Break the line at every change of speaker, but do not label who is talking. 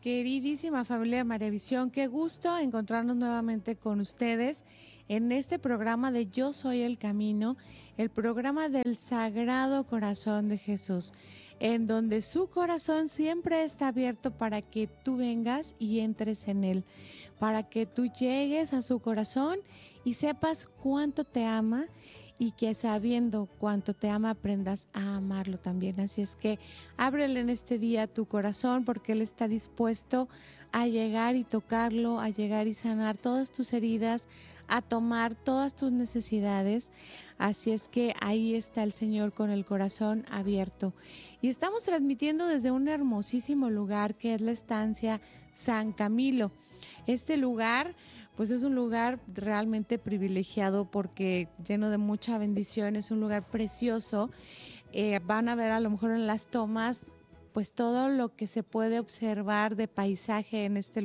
Queridísima familia de Maravisión, qué gusto encontrarnos nuevamente con ustedes en este programa de Yo Soy el Camino, el programa del Sagrado Corazón de Jesús, en donde su corazón siempre está abierto para que tú vengas y entres en él, para que tú llegues a su corazón y sepas cuánto te ama y que sabiendo cuánto te ama aprendas a amarlo también. Así es que ábrele en este día tu corazón porque Él está dispuesto a llegar y tocarlo, a llegar y sanar todas tus heridas, a tomar todas tus necesidades. Así es que ahí está el Señor con el corazón abierto. Y estamos transmitiendo desde un hermosísimo lugar que es la estancia San Camilo. Este lugar pues es un lugar realmente privilegiado porque lleno de mucha bendición, es un lugar precioso. Van a ver a lo mejor en las tomas pues todo lo que se puede observar de paisaje en este